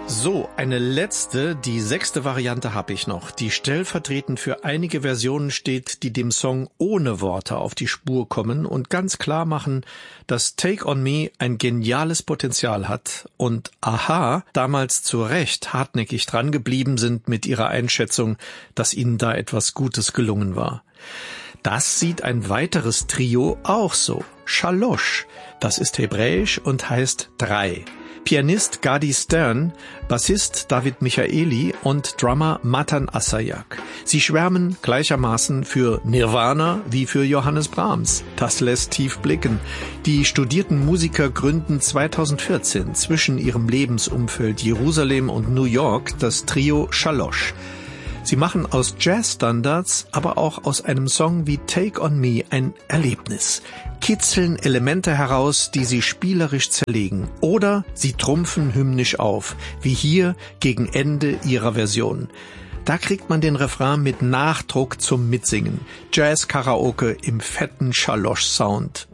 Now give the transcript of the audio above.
So, eine letzte, die 6. Variante habe ich noch, die stellvertretend für einige Versionen steht, die dem Song ohne Worte auf die Spur kommen und ganz klar machen, dass Take on Me ein geniales Potenzial hat und Aha damals zu Recht hartnäckig dran geblieben sind mit ihrer Einschätzung, dass ihnen da etwas Gutes gelungen war. Das sieht ein weiteres Trio auch so, Shalosh, das ist hebräisch und heißt 3. Pianist Gadi Stern, Bassist David Michaeli und Drummer Matan Asayak. Sie schwärmen gleichermaßen für Nirvana wie für Johannes Brahms. Das lässt tief blicken. Die studierten Musiker gründen 2014 zwischen ihrem Lebensumfeld Jerusalem und New York das Trio Shalosh. Sie machen aus Jazzstandards, aber auch aus einem Song wie Take on Me ein Erlebnis. Kitzeln Elemente heraus, die sie spielerisch zerlegen. Oder sie trumpfen hymnisch auf, wie hier gegen Ende ihrer Version. Da kriegt man den Refrain mit Nachdruck zum Mitsingen. Jazz-Karaoke im fetten Shalosh-Sound.